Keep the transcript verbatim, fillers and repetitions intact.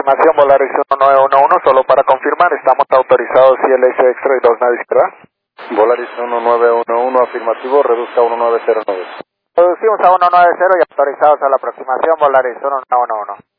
aproximación Volaris uno nueve uno uno, solo para confirmar, estamos autorizados I L S extra y dos navis, ¿verdad? Volaris uno nueve uno uno, afirmativo, reduzca a uno nueve cero nueve. Reducimos a uno nueve cero y autorizados a la aproximación Volaris uno nueve uno uno.